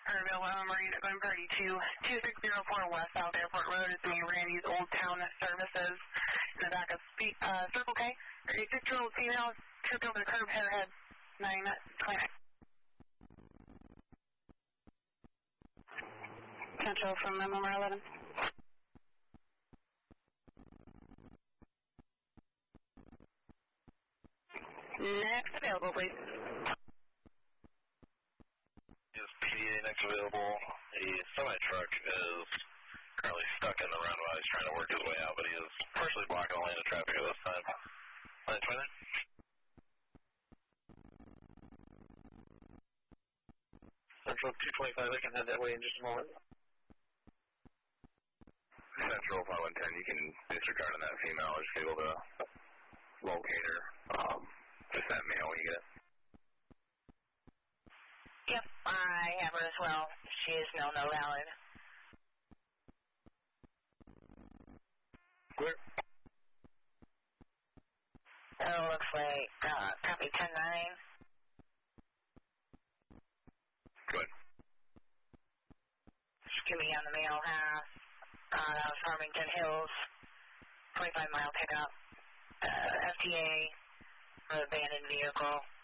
Irville, Marina, going party 2604 West South Airport Road is doing Randy's Old Town Services in the back of Circle K. 36-year-old female tripped over the curb, hairhead 929. Central from MMR 11. Next available, please. Is PDA next available? The semi-truck is currently stuck in the roundabout. He's trying to work his way out, but he is partially blocking the lane of traffic at this time. 929. Central 225, I can head that way in just a moment. Central 510, you can disregard on that female. I'll just be able to locate her. Just that mail when you get it. Yep, I have her as well. She is no valid. Clear. Oh, looks like copy 10-9. Good. Just give me on the mail half. That was Farmington Hills, 25-mile pickup. FTA for abandoned vehicle.